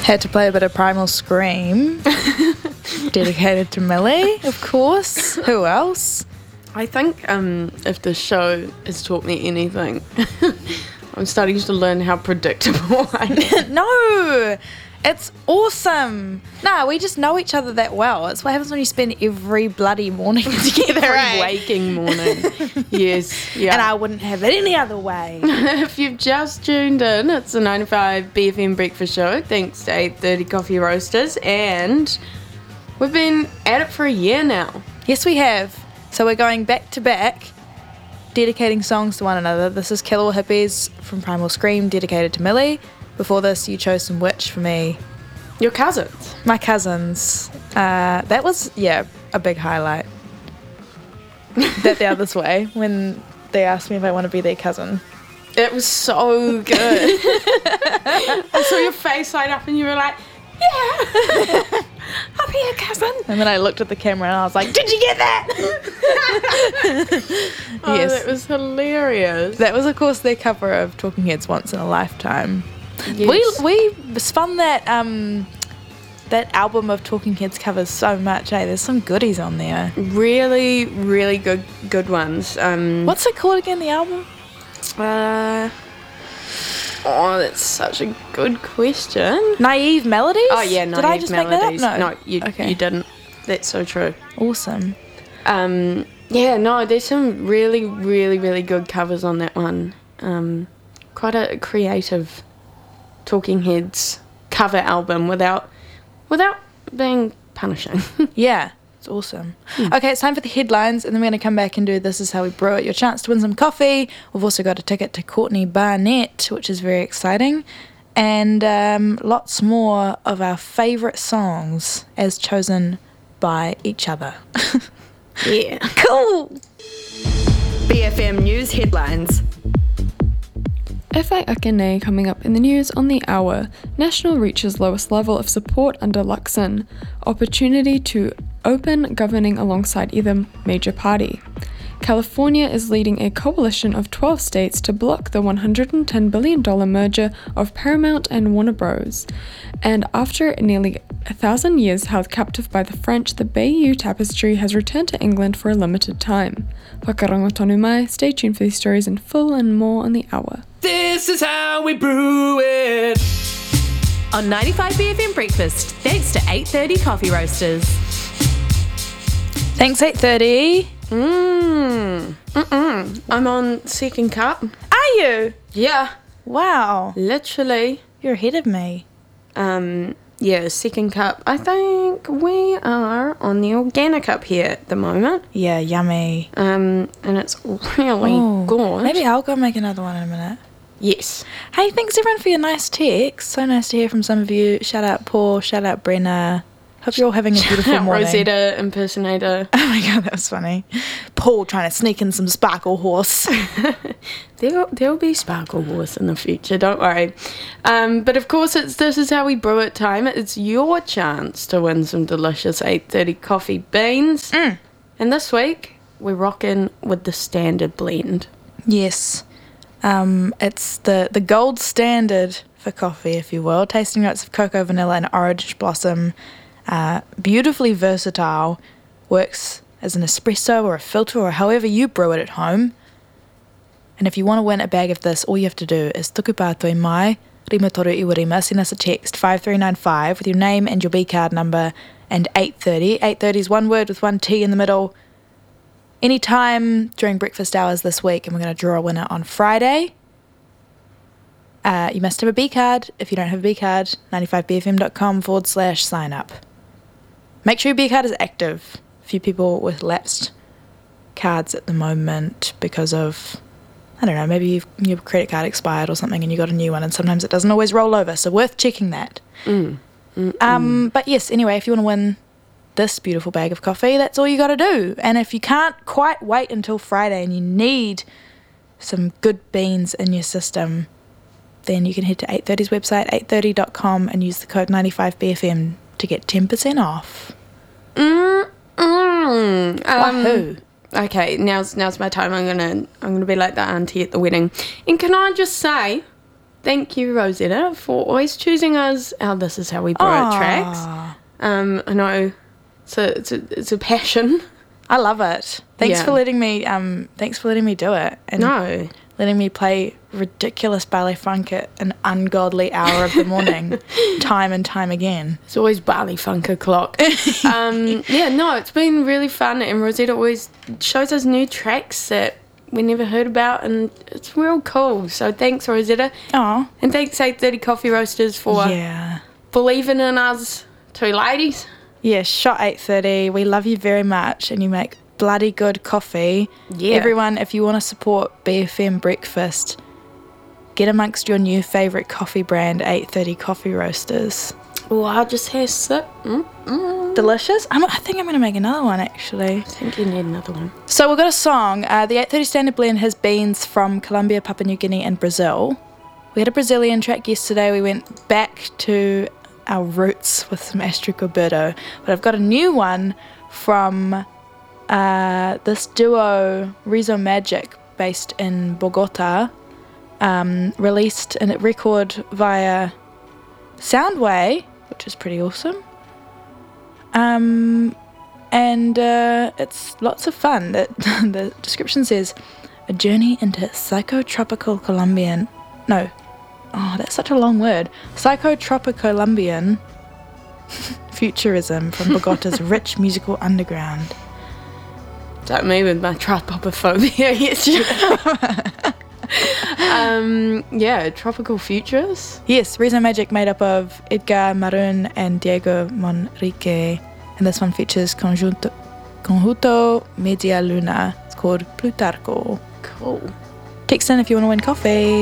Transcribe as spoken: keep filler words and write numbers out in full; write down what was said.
Had to play a bit of Primal Scream. Dedicated to Millie, of course. Who else? I think um, if the show has taught me anything, I'm starting to learn how predictable I am. No! It's awesome. Nah, we just know each other that well. It's what happens when you spend every bloody morning together, Every right? waking morning. Yes. Yeah. And I wouldn't have it any other way. If you've just tuned in, it's the nine to five B F M Breakfast Show, thanks to eight thirty Coffee Roasters, and we've been at it for a year now. Yes, we have. So we're going back to back, dedicating songs to one another. This is Killer Hippies from Primal Scream, dedicated to Millie. Before this, you chose some Witch for me. Your cousins. My cousins. Uh, that was, yeah, a big highlight. That the other's way, when they asked me if I want to be their cousin. It was so good. I saw your face light up and you were like, yeah, I'll be your cousin. And then I looked at the camera and I was like, did you get that? Oh, Yes. that was hilarious. That was, of course, their cover of Talking Heads Once in a Lifetime. Yes. We we spun that um that album of Talking Heads covers so much, eh? There's some goodies on there. Really, really good good ones. Um, What's it called again, the album? Uh, oh, that's such a good question. Naive Melodies? Oh, yeah, Naive Did I just Melodies. make that up? No, you, Okay. you didn't. That's so true. Awesome. Um, yeah, no, there's some really, really, really good covers on that one. Um, quite a creative Talking Heads cover album without without being punishing. Yeah, it's awesome. Okay, it's time for the headlines, and then we're going to come back and do This Is How We Brew It, your chance to win some coffee. We've also got a ticket to Courtney Barnett, which is very exciting, and um, lots more of our favourite songs as chosen by each other. Yeah. Cool! B F M News headlines. Whai Akene coming up in the news on the hour. National reaches lowest level of support under Luxon. Opportunity to open governing alongside either major party. California is leading a coalition of twelve states to block the one hundred ten billion dollars merger of Paramount and Warner Bros. And after nearly a thousand years held captive by the French, the Bayeux Tapestry has returned to England for a limited time. Whakarongo tonu mai, stay tuned for these stories in full and more on the hour. This is how we brew it. On ninety-five B F M Breakfast, thanks to eight thirty Coffee Roasters. Thanks, eight thirty. Mmm. Mm-mm. I'm on second cup. Are you? Yeah. Wow. Literally. You're ahead of me. Um, yeah, second cup. I think we are on the organic up here at the moment. Yeah, yummy. Um, and it's really Oh, good. maybe I'll go make another one in a minute. Yes. Hey, thanks everyone for your nice text. So nice to hear from some of you. Shout out Paul, shout out Brenna. Hope you're all having a beautiful morning. Rosetta impersonator. Oh my god, that was funny. Paul trying to sneak in some sparkle horse. There, there'll be Sparkle Horse in the future, don't worry. Um, but of course, it's This Is How We Brew It time. It's your chance to win some delicious eight thirty coffee beans. Mm. And this week, we're rocking with the standard blend. Yes. Um, it's the, the gold standard for coffee, if you will. Tasting notes of cocoa, vanilla, and orange blossom. Uh, beautifully versatile. Works as an espresso or a filter or however you brew it at home. And if you want to win a bag of this, all you have to do is tukupātoi mai, rima toru iwarima, send us a text five three nine five with your name and your B card number and eight thirty. eight thirty is one word with one T in the middle. Any time during breakfast hours this week, and we're going to draw a winner on Friday. Uh, you must have a B card. If you don't have a B card, ninety-five bfm.com forward slash sign up. Make sure your B card is active. A few people with lapsed cards at the moment because of, I don't know, maybe you've, your credit card expired or something and you got a new one, and sometimes it doesn't always roll over, so worth checking that. Mm. Um, but yes, anyway, if you want to win this beautiful bag of coffee, that's all you got to do. And if you can't quite wait until Friday and you need some good beans in your system, then you can head to eight thirty's website, eight thirty dot com, and use the code ninety-five B F M to get ten percent off. Mm, mm. Um, Wahoo. Okay, now's now's my time. I'm gonna I'm gonna be like the auntie at the wedding. And can I just say, thank you, Rosetta, for always choosing us. Our This Is How We Brew It tracks. Um, I know it's a, it's a it's a passion. I love it. Thanks Yeah. for letting me. Um, thanks for letting me do it. And No. letting me play ridiculous ballet funk at an ungodly hour of the morning, time and time again. It's always barley funk o'clock. um, yeah, no, it's been really fun, and Rosetta always shows us new tracks that we never heard about, and it's real cool. So thanks, Rosetta. Oh, And thanks, eight thirty Coffee Roasters, for yeah. believing in us two ladies. Yeah, shot eight thirty. We love you very much, and you make bloody good coffee. Yeah. Everyone, if you want to support B F M Breakfast, get amongst your new favourite coffee brand, eight thirty Coffee Roasters. Oh, I'll just have a sip. Mm, mm. Delicious. I'm, I think I'm going to make another one, actually. I think you need another one. So we've got a song. Uh, the eight thirty Standard Blend has beans from Colombia, Papua New Guinea and Brazil. We had a Brazilian track yesterday. We went back to our roots with some Astrid Gilberto. But I've got a new one from uh, this duo, Rizzo Magic, based in Bogota, um, released a record via Soundway, which is pretty awesome. Um, and uh, it's lots of fun. The, the description says, a journey into psychotropical Colombian... No. Oh, that's such a long word. Psychotropical Colombian futurism from Bogota's rich musical underground. It's like me with my tripopophobia yesterday. um, yeah, tropical futures. Yes, Rizzo Magic made up of Edgar Maroon and Diego Monrique. And this one features Conjunto, Conjunto Media Luna. It's called Plutarco. Cool. Text in if you want to win coffee.